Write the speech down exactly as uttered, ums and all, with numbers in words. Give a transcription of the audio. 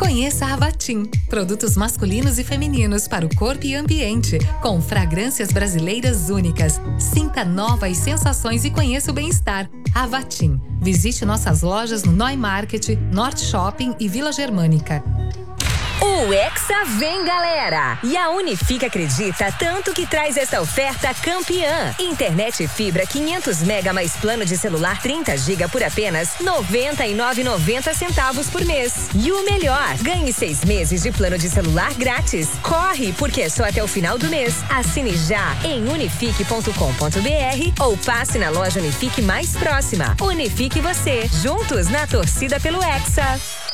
Conheça a Avatim, produtos masculinos e femininos para o corpo e ambiente, com fragrâncias brasileiras únicas. Sinta novas sensações e conheça o bem-estar. Avatim. Visite nossas lojas no Noi Market, Norte Shopping e Vila Germânica. O Hexa vem, galera! E a Unifique acredita tanto que traz essa oferta campeã. Internet fibra quinhentos mega mais plano de celular trinta gigas por apenas noventa e nove reais e noventa centavos por mês. E o melhor, ganhe seis meses de plano de celular grátis. Corre, porque é só até o final do mês. Assine já em unifique ponto com ponto br ou passe na loja Unifique mais próxima. Unifique você, juntos na torcida pelo Hexa.